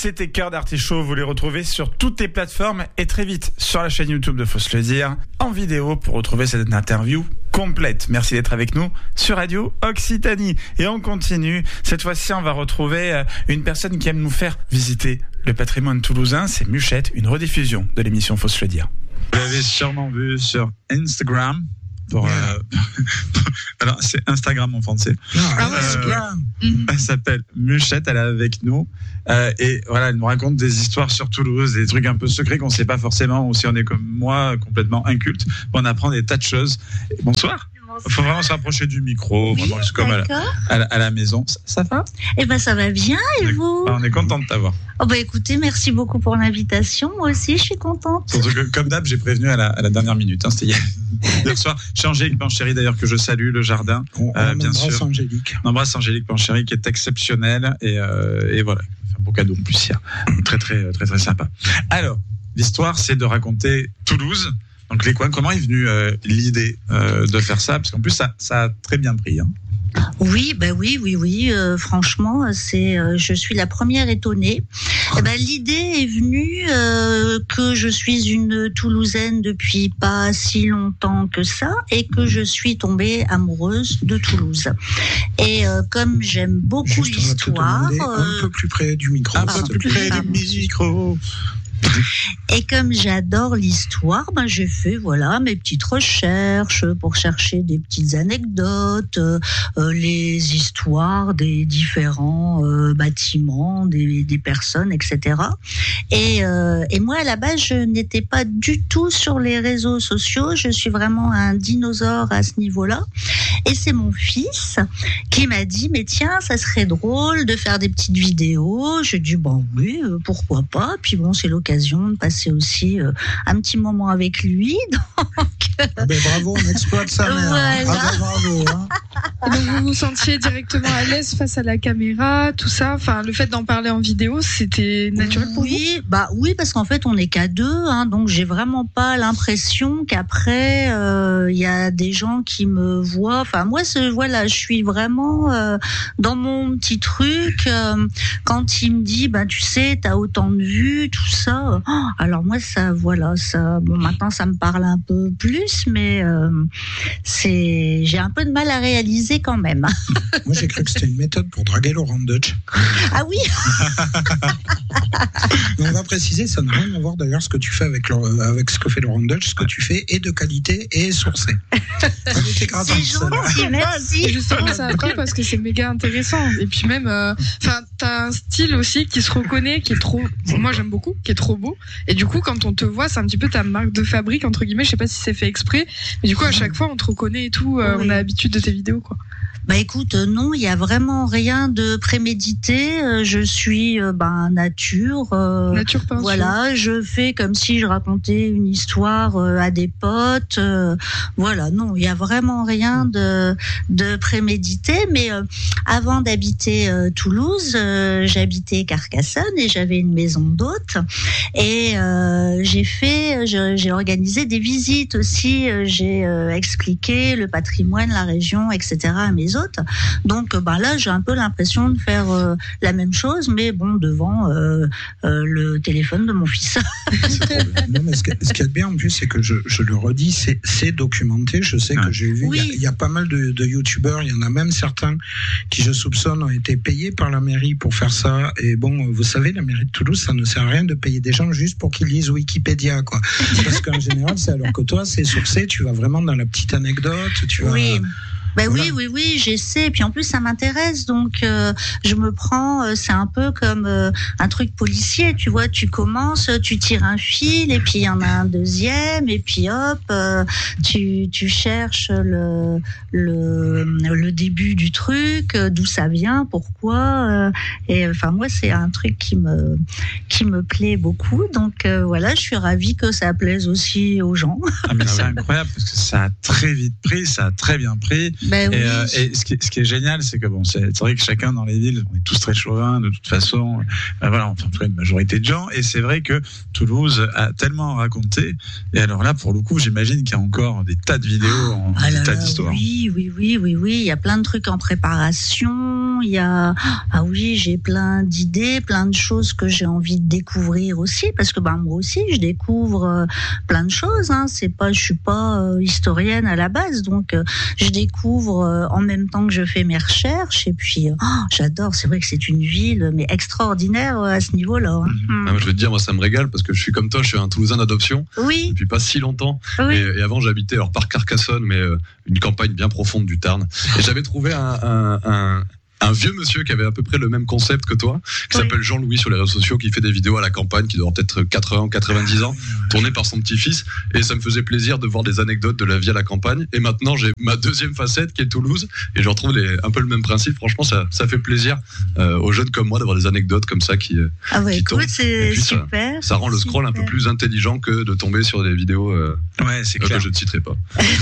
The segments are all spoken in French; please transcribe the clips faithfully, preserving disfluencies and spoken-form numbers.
C'était Cœur d'Artichaut. Vous les retrouvez sur toutes les plateformes et très vite sur la chaîne YouTube de Faut se le dire en vidéo pour retrouver cette interview complète. Merci d'être avec nous sur Radio Occitanie. Et on continue. Cette fois-ci, on va retrouver une personne qui aime nous faire visiter le patrimoine toulousain. C'est Muchette, une rediffusion de l'émission Faut se le dire. Vous l'avez sûrement vu sur Instagram. Pour, euh, alors c'est Instagram en français. Ah, euh, elle s'appelle Muchette, elle est avec nous euh, et voilà, elle nous raconte des histoires sur Toulouse, des trucs un peu secrets qu'on ne sait pas forcément, ou si on est comme moi complètement inculte, on apprend des tas de choses. Bonsoir. Il faut vraiment se rapprocher du micro, oui, vraiment, comme à la, à, la, à la maison. Ça, ça va ? Eh ben ça va bien, et vous ? On est content de t'avoir. Oh bah écoutez, merci beaucoup pour l'invitation. Moi aussi, je suis contente. Surtout que, comme d'hab, j'ai prévenu à la, à la dernière minute. Hein, c'était hier, hier soir. Chez Angélique Panchéry, d'ailleurs, que je salue, le jardin. On, on euh, bien sûr. Angélique. On embrasse Angélique Panchéry, qui est exceptionnelle. Et, euh, et voilà, un beau cadeau en plus hier. Très, très, très, très sympa. Alors, l'histoire, c'est de raconter Toulouse. Donc, les coins, comment est venue euh, l'idée euh, de faire ça ? Parce qu'en plus, ça, ça a très bien pris. Hein. Oui, bah oui, oui, oui. Euh, franchement, c'est, euh, je suis la première étonnée. Eh ben, l'idée est venue euh, que je suis une Toulousaine depuis pas si longtemps que ça, et que je suis tombée amoureuse de Toulouse. Et euh, comme j'aime beaucoup Juste, l'histoire, euh, un peu plus près du micro. Un peu plus près du micro. Et comme j'adore l'histoire, ben j'ai fait voilà mes petites recherches pour chercher des petites anecdotes, euh, les histoires des différents euh, bâtiments, des, des personnes, et cetera. Et, euh, et moi à la base je n'étais pas du tout sur les réseaux sociaux, je suis vraiment un dinosaure à ce niveau-là. Et c'est mon fils qui m'a dit mais tiens ça serait drôle de faire des petites vidéos. Je dis bon oui euh, pourquoi pas. Puis bon c'est l'occasion de passer aussi euh, un petit moment avec lui. Donc, ah ben bravo, on exploite sa mère. Voilà. Ah ben bravo. Hein. Et donc vous vous sentiez directement à l'aise face à la caméra, tout ça. Enfin, le fait d'en parler en vidéo, c'était naturel pour oui, vous ? Bah oui, parce qu'en fait, on n'est qu'à deux, hein, donc j'ai vraiment pas l'impression qu'après il euh, y a des gens qui me voient. Enfin, moi, ce, voilà, je suis vraiment euh, dans mon petit truc. Euh, quand il me dit, bah tu sais, t'as autant de vues, tout ça. Oh, alors moi, ça, voilà, ça. Bon, maintenant, ça me parle un peu plus, mais euh, c'est, j'ai un peu de mal à réaliser quand même. Moi, j'ai cru que c'était une méthode pour draguer Laurent Deutsch. Ah oui. Mais on va préciser, ça n'a rien à voir d'ailleurs ce que tu fais avec, avec ce que fait Laurent Deutsch. Ce que tu fais est de qualité et sourcé. C'est gentil, merci. Et justement, ça apprend parce que c'est méga intéressant. Et puis même, enfin, euh, t'as un style aussi qui se reconnaît, qui est trop. Moi, j'aime beaucoup, qui est trop beau. Et du coup, quand on te voit, c'est un petit peu ta marque de fabrique entre guillemets. Je sais pas si c'est fait exprès, mais du coup, à chaque fois, on te reconnaît et tout. Euh, oui. On a l'habitude de tes vidéos, quoi. Bah écoute, non, il y a vraiment rien de prémédité. Je suis euh, ben nature. Euh, nature peinture. Voilà, je fais comme si je racontais une histoire euh, à des potes. Euh, voilà, non, il y a vraiment rien de de prémédité. Mais euh, avant d'habiter euh, Toulouse, euh, j'habitais Carcassonne et j'avais une maison d'hôte. Et euh, j'ai fait, je, j'ai organisé des visites aussi. J'ai euh, expliqué le patrimoine, la région, et cetera à mes hôtes. Donc ben là j'ai un peu l'impression de faire euh, la même chose mais bon devant euh, euh, le téléphone de mon fils. Non mais ce qu'il y a de bien en plus c'est que je, je le redis c'est, c'est documenté. Je sais que j'ai vu il oui. y, y a pas mal de, de youtubeurs, il y en a même certains qui je soupçonne ont été payés par la mairie pour faire ça. Et bon vous savez la mairie de Toulouse ça ne sert à rien de payer des gens juste pour qu'ils lisent Wikipédia quoi. Parce qu'en général c'est alors que toi c'est sourcé, tu vas vraiment dans la petite anecdote, tu vas oui. Ben voilà. oui, oui, oui, j'essaie. Puis en plus, ça m'intéresse, donc euh, je me prends. Euh, c'est un peu comme euh, un truc policier, tu vois. Tu commences, tu tires un fil, et puis il y en a un deuxième, et puis hop, euh, tu tu cherches le le le début du truc, euh, d'où ça vient, pourquoi. Euh, et enfin moi, c'est un truc qui me qui me plaît beaucoup. Donc euh, voilà, je suis ravie que ça plaise aussi aux gens. Ah, mais c'est incroyable parce que ça a très vite pris, ça a très bien pris. Ben et, oui. euh, et ce qui, ce qui est génial, c'est que bon, c'est, c'est vrai que chacun dans les villes, on est tous très chauvins de toute façon. Ben voilà, enfin, en tout cas, une majorité de gens. Et c'est vrai que Toulouse a tellement raconté. Et alors là, pour le coup, j'imagine qu'il y a encore des tas de vidéos, en, Ah des là tas là, d'histoires. oui, oui, oui, oui, oui. Il y a plein de trucs en préparation. Il y a, ah oui, j'ai plein d'idées, plein de choses que j'ai envie de découvrir aussi, parce que bah moi aussi, je découvre euh, plein de choses. Hein. C'est pas, je suis pas euh, historienne à la base, donc euh, je découvre euh, en même temps que je fais mes recherches. Et puis, euh, oh, j'adore. C'est vrai que c'est une ville, mais extraordinaire euh, à ce niveau-là. Hein. Ah, moi, je vais te dire, moi, ça me régale parce que je suis comme toi, je suis un Toulousain d'adoption Oui, depuis pas si longtemps. oui. Et, et avant, j'habitais alors par Carcassonne, mais euh, une campagne bien profonde du Tarn. Et j'avais trouvé un, un, un, un vieux monsieur qui avait à peu près le même concept que toi, qui Oui. s'appelle Jean-Louis sur les réseaux sociaux, qui fait des vidéos à la campagne, qui doit avoir peut-être quatre-vingts, quatre-vingt-dix ans, tourné par son petit-fils. Et ça me faisait plaisir de voir des anecdotes de la vie à la campagne. Et maintenant, j'ai ma deuxième facette qui est Toulouse, et je retrouve les, un peu le même principe. Franchement, ça, ça fait plaisir euh, aux jeunes comme moi d'avoir des anecdotes comme ça qui, euh, Ah ouais, qui écoute, tombe. Et c'est puis ça- super. ça rend le scroll un peu super. plus intelligent que de tomber sur des vidéos euh, Ouais, c'est que clair. je ne citerai pas.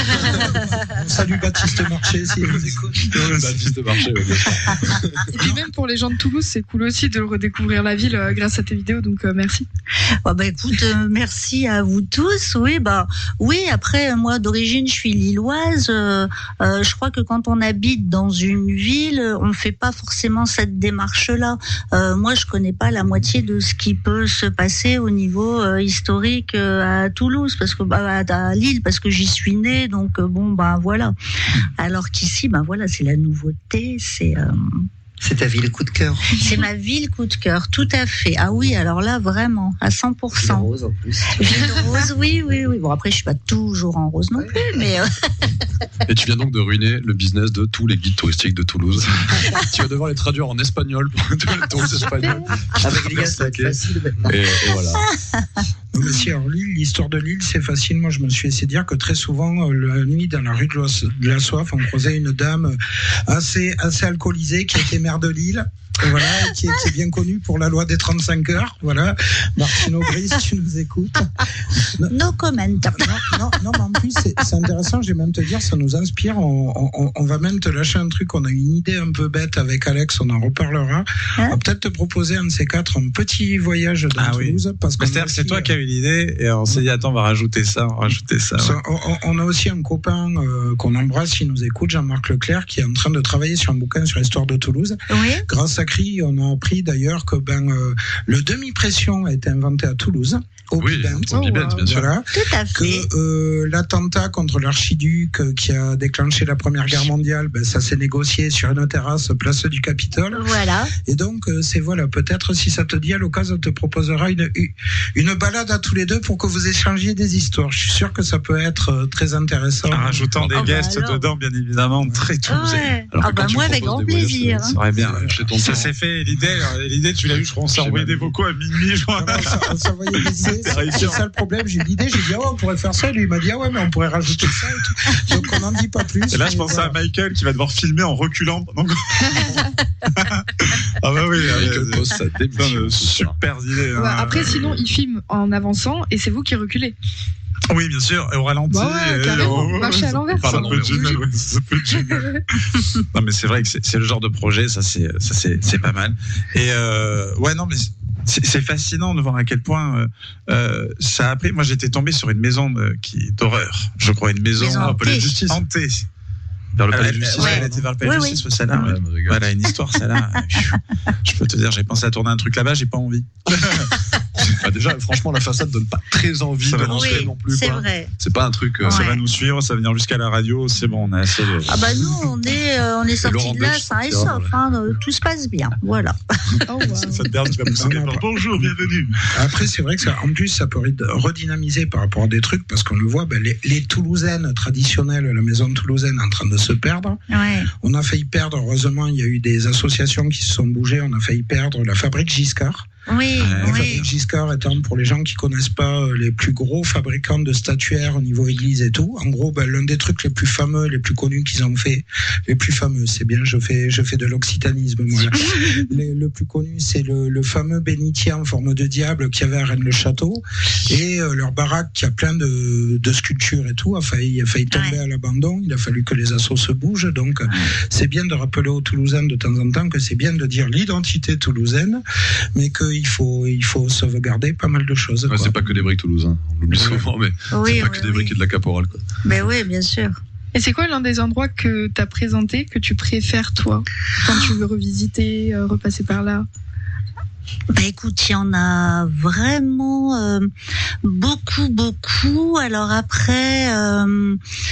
Salut Baptiste Marché, si vous écoutez. Baptiste Marché, ouais, bien sûr. Et puis même pour les gens de Toulouse, c'est cool aussi de redécouvrir la ville euh, grâce à tes vidéos, donc euh, merci. Oh bah écoute, euh, merci à vous tous. Oui, bah oui. Après, moi d'origine, je suis lilloise. Euh, euh, je crois que quand on habite dans une ville, on fait pas forcément cette démarche-là. Euh, moi, je connais pas la moitié de ce qui peut se passer au niveau euh, historique euh, à Toulouse, parce que bah, à Lille, parce que j'y suis née. Donc euh, bon, bah voilà. Alors qu'ici, bah voilà, c'est la nouveauté. C'est euh, C'est ta ville coup de cœur. c'est ma ville coup de cœur, tout à fait. Ah oui, alors là, vraiment, à cent pour Ville cent. rose en plus. Ville rose, oui, oui, oui. Bon, après, je suis pas toujours en rose non plus, mais euh, Et tu viens donc de ruiner le business de tous les guides touristiques de Toulouse. Tu vas devoir les traduire en espagnol pour tous les touristes espagnols. Avec l'I A, ça va être facile maintenant. Et, et voilà. Non, mais si, alors Lille, l'histoire de Lille, c'est facile. Moi, je me suis essayé de dire que très souvent, euh, la nuit, dans la rue de la, de la Soif, on croisait une dame assez, assez alcoolisée qui était maire de Lille. Voilà, et qui est, qui est bien connue pour la loi des trente-cinq heures. Voilà. Martine Aubry, si tu nous écoutes. no comment. Non, non, non, mais en plus, c'est, c'est intéressant, je vais même te dire, ça nous inspire. On, on, on va même te lâcher un truc. On a une idée un peu bête avec Alex, on en reparlera. Hein On va peut-être te proposer un de ces quatre, un petit voyage dans Ah oui. Toulouse. Parce qu'on C'est-à-dire a que c'est aussi, toi qui as eu l'idée et on s'est dit attends on va rajouter ça, on va rajouter ça. Ça, ouais. on, on a aussi un copain euh, qu'on embrasse, s'il nous écoute, Jean-Marc Leclerc, qui est en train de travailler sur un bouquin sur l'histoire de Toulouse. Oui. Grâce à Cri, on a appris d'ailleurs que ben, euh, le demi-pression a été inventé à Toulouse, au Oui, Bibent. au Bibent, bien sûr. Voilà. Tout à fait. Que euh, l'attentat contre l'archiduc euh, qui a déclenché la Première Guerre mondiale, ben, ça s'est négocié sur une terrasse place du Capitole. Voilà. Et donc, euh, c'est voilà, peut-être si ça te dit, à l'occasion, on te proposera une, une balade à tous les deux pour que vous échangiez des histoires. Je suis sûr que ça peut être euh, très intéressant. En rajoutant des Oh, bah guests alors. dedans, bien évidemment, très toulousain. Ouais. Alors Ah que quand bah tu moi, avec proposes grand des voyages, plaisir. Ça aurait bien. Chez ton Ça temps. s'est fait l'idée, euh, l'idée tu l'as eu, je crois, on s'est J'ai envoyé même des vu. vocaux à minuit, je crois. Alors, ça, on s'envoyait des idées. C'est c'est ça le problème. J'ai eu l'idée, j'ai dit, ah ouais, on pourrait faire ça. Lui, il m'a dit, ah ouais, mais on pourrait rajouter ça et tout. Donc, on n'en dit pas plus. Et là, je mais pensais voilà. à Michael qui va devoir filmer en reculant pendant que- Ah bah oui, Michael euh, pose sa putain, démission. de super idée. hein. Ouais, après, sinon, ils filment en avançant et c'est vous qui reculez. Oui, bien sûr, et au ralenti. Bah ouais, et- carrément, oh, marcher à l'envers, Par ça. un peu de génial, ouais, ça peut être génial. Non, mais c'est vrai que c'est c'est le genre de projet, ça c'est ça c'est c'est pas mal. Et euh, ouais, non, mais c'est c'est fascinant de voir à quel point euh, euh, ça a pris. Moi, j'étais tombé sur une maison de, qui d'horreur, je crois, une maison Maison au palais de hantée. justice hantée. Vers le Elle, palais elle, de justice. ouais, elle était vers le palais de Oui, justice, celle-là. Ouais, ouais. me régale. Voilà, une histoire, celle-là. Je peux te dire, j'ai pensé à tourner un truc là-bas, j'ai pas envie. Bah, déjà, franchement, la façade donne pas très envie Ça de va rentrer Oui, non plus. c'est quoi. vrai. C'est pas un truc. euh, Ça Ouais. va nous suivre, ça va venir jusqu'à la radio, c'est bon, on a assez de... Ah bah nous, on est, euh, on est sortis Laurent de là Deutsch sain et sortira, sauf. Hein, euh, tout se passe bien. Voilà. Oh, wow. Cette dernière qui va me sonner. Non, non, pas- Bonjour, bienvenue. Après, c'est vrai que ça, en plus, ça peut redynamiser par rapport à des trucs, parce qu'on le voit, ben, les, les Toulousaines traditionnelles, la maison toulousaine en train de se perdre. Ouais. On a failli perdre, heureusement, il y a eu des associations qui se sont bougées, on a failli perdre la fabrique Giscard. Oui, La oui. fabrique Giscard étant, pour les gens qui connaissent pas, les plus gros fabricants de statuaires au niveau église et tout. En gros, ben, l'un des trucs les plus fameux, les plus connus qu'ils ont fait, les plus fameux, c'est bien, je fais, je fais de l'occitanisme, moi. le, le plus connu, c'est le, le fameux bénitier en forme de diable qu'il y avait à Rennes-le-Château. Et euh, leur baraque, qui a plein de, de sculptures et tout, a failli, a failli tomber Ouais. à l'abandon. Il a fallu que les assos se bougent. Donc, ouais. c'est bien de rappeler aux Toulousains de temps en temps que c'est bien de dire l'identité toulousaine, mais qu'il faut, il faut sauvegarder pas mal de choses. Ouais, quoi. c'est pas que des briques toulousains. On l'oublie souvent, mais Oui, c'est pas oui, que des oui. briques et de la caporale, quoi. Ben oui, bien sûr. Et c'est quoi l'un des endroits que tu as présenté, que tu préfères, toi, quand tu veux revisiter, euh, repasser par là? Bah écoute, il y en a vraiment euh, beaucoup, beaucoup. Alors après, euh,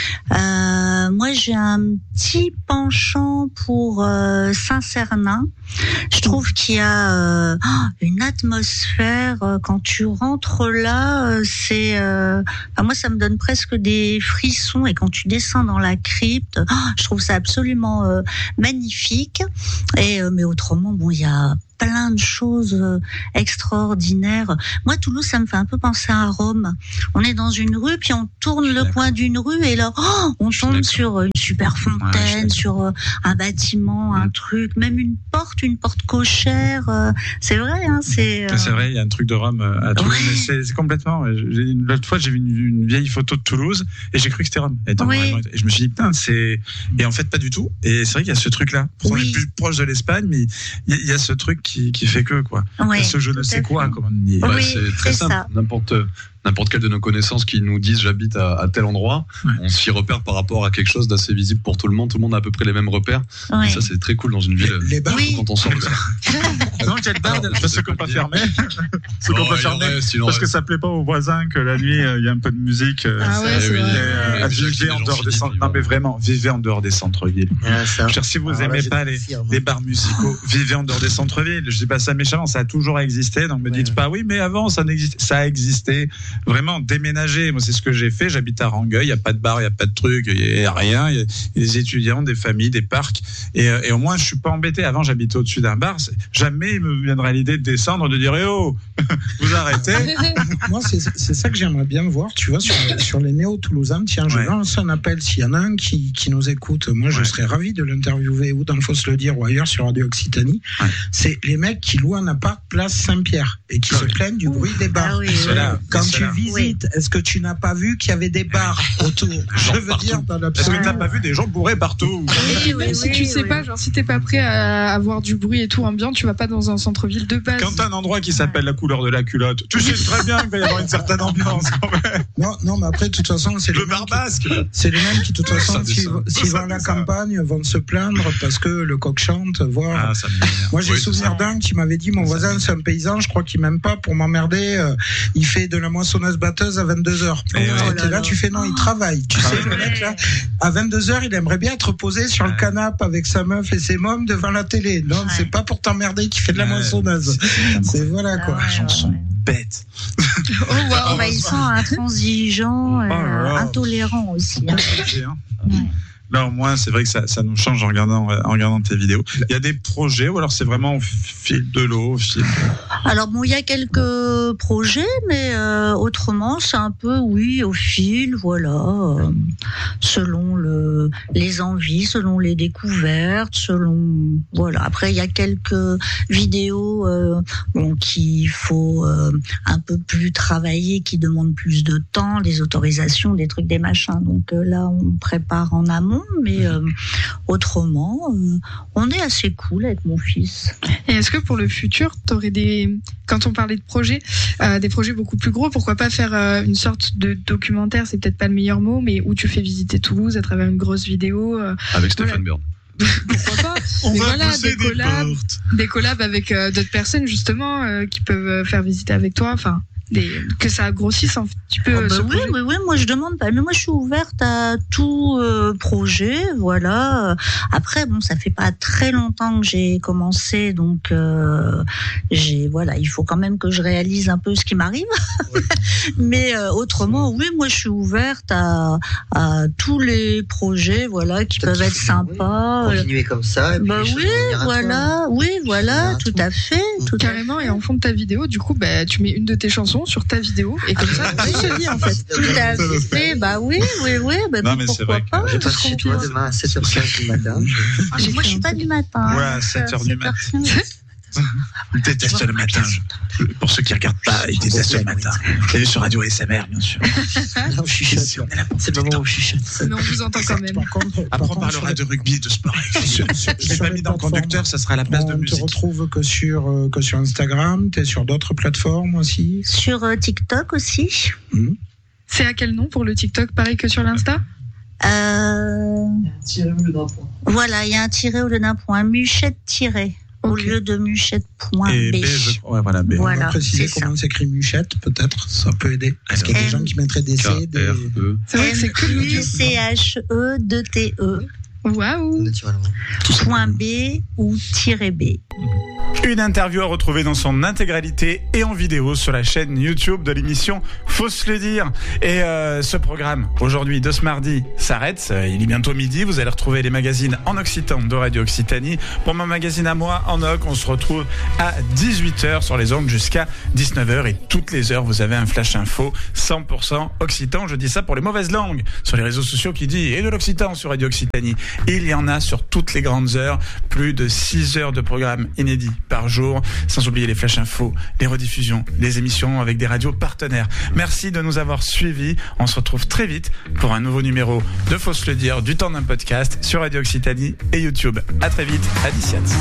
euh, moi j'ai un petit penchant pour euh, Saint-Cernin. Je trouve qu'il y a euh, une atmosphère euh, quand tu rentres là. Euh, c'est, euh, enfin, moi ça me donne presque des frissons. Et quand tu descends dans la crypte, oh, je trouve ça absolument euh, magnifique. Et euh, mais autrement, bon, il y a plein de choses extraordinaires. Moi, Toulouse, ça me fait un peu penser à Rome. On est dans une rue, puis on tourne le coin d'une rue, et là, oh, on tombe sur une super fontaine, ouais, sur un bâtiment, un mmh. truc, même une porte, une porte cochère. C'est vrai, hein, c'est. C'est vrai, il y a un truc de Rome à Toulouse, ouais. mais c'est, c'est complètement. L'autre fois, j'ai vu une, une vieille photo de Toulouse, et j'ai cru que c'était Rome. Et, oui. vraiment, et je me suis dit, putain, c'est. Et en fait, pas du tout. Et c'est vrai qu'il y a ce truc-là. Pourtant, oui. on est plus proche de l'Espagne, mais il y, y a ce truc qui, qui fait que, quoi. Ouais, ce je ne sais quoi, comme on dit. Ouais, oui, c'est très c'est simple. Ça. N'importe, n'importe quelle de nos connaissances qui nous disent j'habite à, à tel endroit, ouais. on s'y repère par rapport à quelque chose d'assez visible pour tout le monde. Tout le monde a à peu près les mêmes repères. Ouais. Et ça, c'est très cool dans une ville. Les bars, oui. quand on sort de ça. Non, quel bar, ceux qu'on peut fermer. Ceux qu'on peut fermer. Parce que ça plaît pas aux voisins que la nuit, il y a un peu de musique. Ah ouais, c'est vrai. Vivez en dehors des centres. Non, mais vraiment, vivez en dehors des centres-villes. Si vous aimez pas les bars musicaux, vivez en dehors des centres-villes. Je dis pas ça méchamment, ça a toujours existé. Donc me dites pas, oui, mais avant, ça n'existait. Ça a existé. Vraiment, déménager. Moi, c'est ce que j'ai fait. J'habite à Rangueil. Il n'y a pas de bar, il n'y a pas de truc, il n'y a rien. Il y a des étudiants, des familles, des parcs. Et, et au moins, je suis pas embêté. Avant, j'habitais au-dessus d'un bar. Jamais il me viendrait l'idée de descendre, de dire, eh oh, vous arrêtez. Moi, c'est, c'est ça que j'aimerais bien voir, tu vois, sur, sur les néo-toulousains. Tiens, je ouais. lance un appel. S'il y en a un qui, qui nous écoute, moi, je ouais. serais ravi de l'interviewer ou dans le Faut se le dire ou ailleurs sur Radio Occitanie. Ouais. C'est les mecs qui louent un appart place Saint-Pierre et qui se plaignent du bruit des bars. Ah oui, oui. Là, quand tu là. visites, oui. est-ce que tu n'as pas vu qu'il y avait des bars autour? Je veux partout. dire, dans Est-ce que t'as pas vu des gens bourrés partout? Oui, oui, si oui, tu sais oui. pas, genre si t'es pas prêt à avoir du bruit et tout ambiant, tu vas pas dans un centre-ville de base. Quand t'as un endroit qui s'appelle la couleur de la culotte, tu sais très bien qu'il va y avoir une certaine ambiance quand même. Non, non, mais après, de toute façon, c'est le bar basque. C'est les mêmes qui, de toute façon, s'ils si vont à la campagne, vont se plaindre parce que le coq chante, voir. Ah, ça me Moi, j'ai oui, souvenir d'un qui m'avait dit, mon voisin, c'est un paysan, je crois qu'il m'aime pas pour m'emmerder, euh, il fait de la moissonneuse batteuse à vingt-deux heures. Et oh, ouais, là, là, tu fais non, il travaille. Tu ah, sais, ouais. le mec, là, à vingt-deux heures, il aimerait bien être posé sur ouais. le canapé avec sa meuf et ses mômes devant la télé. Non, ouais. c'est pas pour t'emmerder qu'il fait de la ouais. moissonneuse. C'est, c'est voilà, quoi. Ah, ouais, chanson ouais. bête. Oh, wow, bah, ils sont intransigeants, euh, oh, intolérants aussi. Hein. Ouais. Là, au moins, c'est vrai que ça, ça nous change en regardant, en regardant tes vidéos. Il y a des projets ou alors c'est vraiment au fil de l'eau, au fil... Alors bon, il y a quelques projets, mais euh, autrement, c'est un peu, oui, au fil, voilà, euh, selon le, les envies, selon les découvertes, selon, voilà. Après, il y a quelques vidéos euh, bon, qu'il faut euh, un peu plus travailler, qui demandent plus de temps, des autorisations, des trucs, des machins. Donc euh, là, on prépare en amont. Mais euh, autrement, euh, on est assez cool avec mon fils. Et est-ce que pour le futur, t'aurais des, quand on parlait de projets, euh, des projets beaucoup plus gros, pourquoi pas faire euh, une sorte de documentaire, c'est peut-être pas le meilleur mot, mais où tu fais visiter Toulouse à travers une grosse vidéo euh, avec Stéphane Bern. Pourquoi pas? On mais va voilà, des collabs, des, des collabs avec euh, d'autres personnes justement euh, qui peuvent faire visiter avec toi. Enfin, des, que ça grossisse un petit peu. Oh bah ce oui, projet. oui, oui, moi je demande pas. Mais moi je suis ouverte à tout euh, projet, voilà. Après, bon, ça fait pas très longtemps que j'ai commencé, donc euh, j'ai, voilà, il faut quand même que je réalise un peu ce qui m'arrive. Oui. Mais euh, autrement, oui, moi je suis ouverte à, à tous les projets, voilà, qui Peut-être peuvent être sympas. Continuer comme ça. Et puis bah les choses oui, vont venir à voilà, toi. oui, voilà, Tout tout à fait, tout Carrément, et en fond de ta vidéo, du coup, bah, tu mets une de tes chansons sur ta vidéo, et comme ça, tout se lit en fait. Tout à fait, bah oui, oui, oui, bah Non, mais c'est pourquoi vrai que pas. Je passe chez toi demain à sept heures quinze du matin. Ah, mais moi je suis pas du matin. Ouais, à sept heures du matin. Il déteste le matin. Pour ceux qui regardent pas, il déteste le matin. Et sur Radio S M R, bien sûr. Non, je chuchote. C'est le moment où je chuchote. Mais on vous entend quand même. Par contre, par Après, on contre, parlera sur de rugby, de sport. sur- Je l'ai sur pas les mis dans le plateformes, conducteur, ça sera à la place de on te musique. retrouve que sur, euh, que sur Instagram, tu es sur d'autres plateformes aussi. Sur euh, TikTok aussi. Mhm. C'est à quel nom pour le TikTok, pareil que sur l'Insta? Euh, voilà, il y a un tiret au lieu d'un point. Muchette tiret au Ok. lieu de muchette point Et B. B, je crois. Ouais, voilà, B. On Voilà, va préciser c'est comment s'écrit Muchette, peut-être, ça peut aider. Parce qu'il y a des Alors. gens qui mettraient des C, des... K-R-E. C'est vrai que c'est que l'audio. M U C H E deux T E Waouh! Naturellement. point B ou tiret B. Une interview à retrouver dans son intégralité et en vidéo sur la chaîne YouTube de l'émission Faut se le dire. Et euh, ce programme, aujourd'hui de ce mardi, s'arrête. Euh, Il est bientôt midi. Vous allez retrouver les magazines en occitan de Radio Occitanie. Pour mon magazine à moi, en oc, on se retrouve à dix-huit heures sur les ondes jusqu'à dix-neuf heures. Et toutes les heures, vous avez un flash info cent pour cent occitan. Je dis ça pour les mauvaises langues sur les réseaux sociaux qui disent « Et de l'occitan sur Radio Occitanie ». Il y en a sur toutes les grandes heures. Plus de six heures de programmes inédits par jour, sans oublier les flash infos, les rediffusions, les émissions avec des radios partenaires. Merci de nous avoir suivis. On se retrouve très vite pour un nouveau numéro de Faut se le dire, du temps d'un podcast sur Radio Occitanie et YouTube. À très vite, à Diciat.